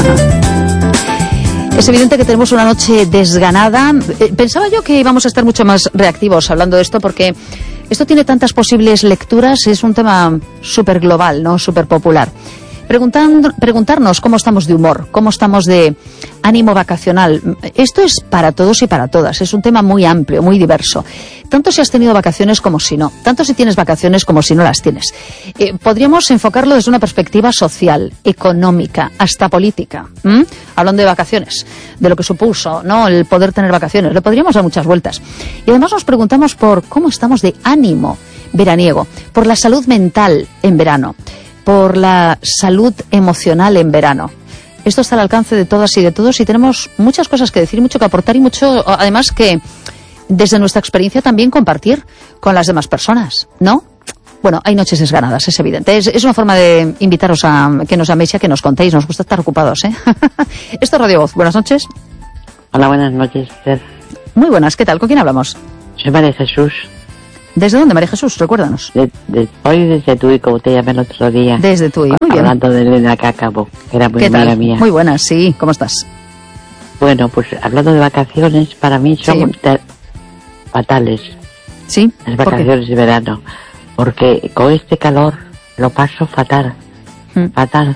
Es evidente que tenemos una noche desganada. Pensaba yo que íbamos a estar mucho más reactivos hablando de esto, porque esto tiene tantas posibles lecturas, es un tema súper global, ¿no? Súper popular. Preguntarnos cómo estamos de humor, cómo estamos de ánimo vacacional. Esto es para todos y para todas, es un tema muy amplio, muy diverso. Tanto si has tenido vacaciones como si no, tanto si tienes vacaciones como si no las tienes. Podríamos enfocarlo desde una perspectiva social, económica, hasta política. Hablando de vacaciones, de lo que supuso, ¿no?, el poder tener vacaciones. Le podríamos dar muchas vueltas. Y además nos preguntamos por cómo estamos de ánimo veraniego, por la salud mental en verano, por la salud emocional en verano. Esto está al alcance de todas y de todos, y tenemos muchas cosas que decir, mucho que aportar y mucho, además, que desde nuestra experiencia también compartir con las demás personas, ¿no? Bueno, hay noches desganadas, es evidente. Es una forma de invitaros a que nos llaméis y a que nos contéis. Nos gusta estar ocupados, ¿eh? Esto es Radio Voz. Buenas noches. Hola, buenas noches, Esther. Muy buenas. ¿Qué tal? ¿Con quién hablamos? Soy María Jesús. ¿Desde dónde, María Jesús? Recuérdanos. Hoy desde Tui, como te llamé el otro día. Desde Tui, muy bien. Hablando de Elena Cácabo, que era muy amiga mía. Muy buenas, sí. ¿Cómo estás? Bueno, pues hablando de vacaciones, para mí son fatales. ¿Sí? Las vacaciones de verano. Porque con este calor lo paso fatal. Fatal.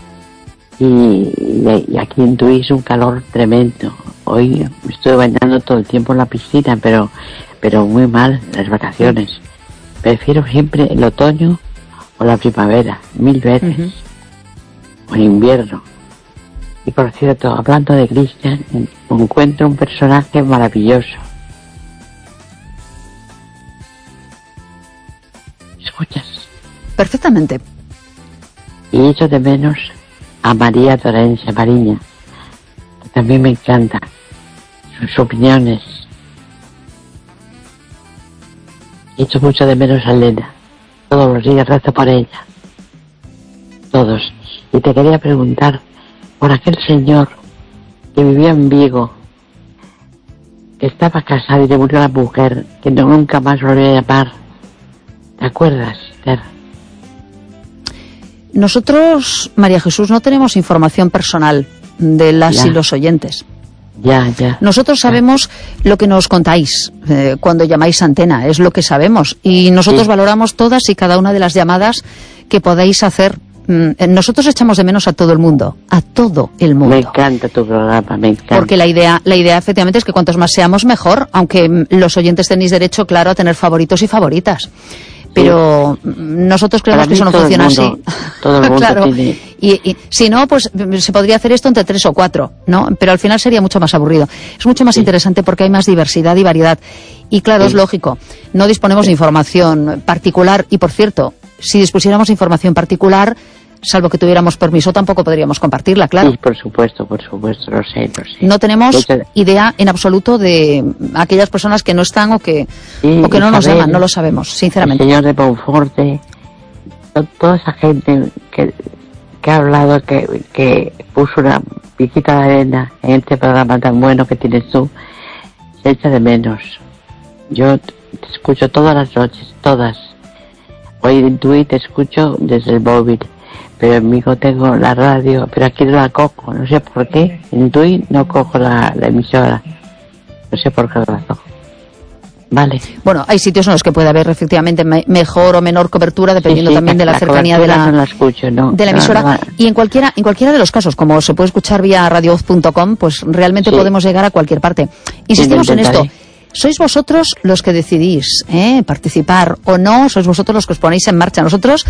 Y aquí en Tui es un calor tremendo. Hoy me estoy bañando todo el tiempo en la piscina, pero muy mal las vacaciones. Prefiero siempre el otoño o la primavera, 1000 veces. O el invierno. Y por cierto, hablando de Cristian, encuentro un personaje maravilloso. ¿Escuchas? Perfectamente. Y echo de menos a María Torense Mariña, que también me encanta sus opiniones. Echo mucho de menos a Elena. Todos los días rezo por ella. Todos. Y te quería preguntar por aquel señor que vivía en Vigo, que estaba casado y le murió la mujer, que nunca más volvió a llamar. ¿Te acuerdas, Esther? Nosotros, María Jesús, no tenemos información personal de las y los oyentes. Ya. Nosotros sabemos lo que nos contáis cuando llamáis a Antena, es lo que sabemos. Y nosotros valoramos todas y cada una de las llamadas que podáis hacer. Nosotros echamos de menos a todo el mundo, Me encanta tu programa, me encanta. Porque la idea efectivamente es que cuantos más seamos mejor, aunque los oyentes tenéis derecho, claro, a tener favoritos y favoritas. Pero nosotros creemos que eso no funciona así. Todo el mundo claro. tiene... Y si no, pues se podría hacer esto entre 3 o 4, ¿no? Pero al final sería mucho más aburrido. Es mucho más interesante porque hay más diversidad y variedad. Y claro, es lógico, no disponemos de información particular. Y por cierto, si dispusiéramos de información particular, salvo que tuviéramos permiso, tampoco podríamos compartirla, claro. Sí, por supuesto, lo sé. No tenemos idea en absoluto de aquellas personas que no están o que no nos llaman, no lo sabemos, sinceramente. El señor de Bonforte, toda esa gente que ha hablado, que puso una piquita de arena en este programa tan bueno que tienes tú, se echa de menos. Yo te escucho todas las noches, todas. Hoy en Twitter te escucho desde el móvil. Pero en Vigo tengo la radio, pero aquí no la cojo, no sé por qué. En Tui no cojo la emisora, no sé por qué razón. Vale. Bueno, hay sitios en los que puede haber efectivamente mejor o menor cobertura, dependiendo también de la cercanía de la emisora. No. Y en cualquiera de los casos, como se puede escuchar vía radiovoz.com, pues realmente podemos llegar a cualquier parte. Insistimos en esto. Sois vosotros los que decidís participar o no, sois vosotros los que os ponéis en marcha. Nosotros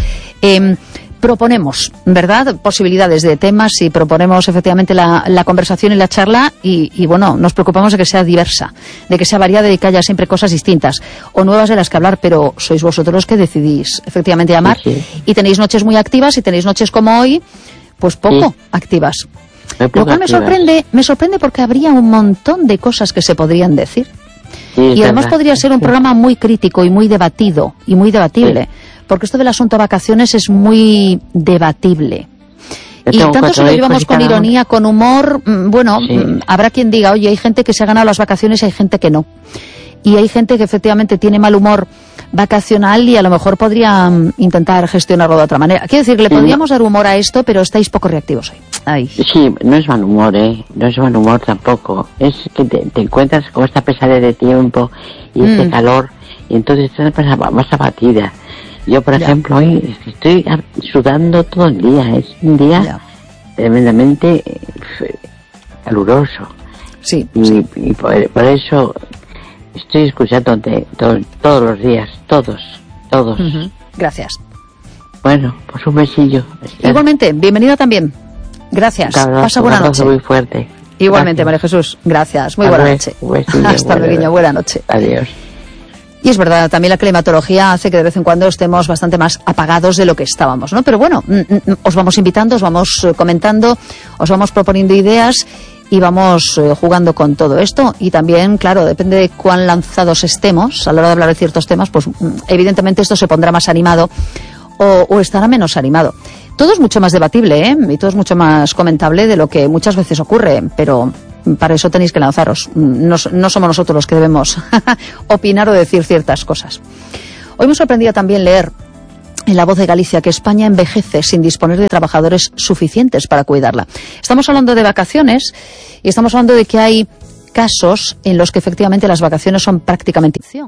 proponemos, ¿verdad?, posibilidades de temas y proponemos efectivamente la conversación y la charla y bueno, nos preocupamos de que sea diversa, de que sea variada y que haya siempre cosas distintas o nuevas de las que hablar, pero sois vosotros los que decidís efectivamente llamar y tenéis noches muy activas y tenéis noches como hoy, pues poco activas. Lo cual me sorprende porque habría un montón de cosas que se podrían decir. Y además podría ser un programa muy crítico y muy debatido y muy debatible. Porque esto del asunto vacaciones es muy debatible. Y tanto si lo llevamos con ironía, con humor, bueno, habrá quien diga, oye, hay gente que se ha ganado las vacaciones y hay gente que no. y hay gente que efectivamente tiene mal humor vacacional y a lo mejor podría intentar gestionarlo de otra manera. Quiero decir, le podríamos dar humor a esto, pero estáis poco reactivos hoy. Ay. Sí, no es mal humor, no es mal humor tampoco. Es que te encuentras con esta pesadez de tiempo y este calor, y entonces estás más abatida. Yo, por ejemplo, hoy estoy sudando todo el día. Es un día tremendamente caluroso. Sí. Y por eso estoy escuchándote todos los días, todos. Gracias. Bueno, pues un besillo. Igualmente, bienvenida también. Gracias. Pasa buena noche. Muy fuerte. Igualmente, María Jesús. Gracias. Muy buena noche. Hasta luego, buena noche. Adiós. Y es verdad, también la climatología hace que de vez en cuando estemos bastante más apagados de lo que estábamos, ¿no? Pero bueno, os vamos invitando, os vamos comentando, os vamos proponiendo ideas y vamos jugando con todo esto. Y también, claro, depende de cuán lanzados estemos a la hora de hablar de ciertos temas, pues evidentemente esto se pondrá más animado o estará menos animado. Todo es mucho más debatible, y todo es mucho más comentable de lo que muchas veces ocurre, pero para eso tenéis que lanzaros. No somos nosotros los que debemos opinar o decir ciertas cosas. Hoy me sorprendía también leer en La Voz de Galicia que España envejece sin disponer de trabajadores suficientes para cuidarla. Estamos hablando de vacaciones y estamos hablando de que hay casos en los que efectivamente las vacaciones son prácticamente ficción.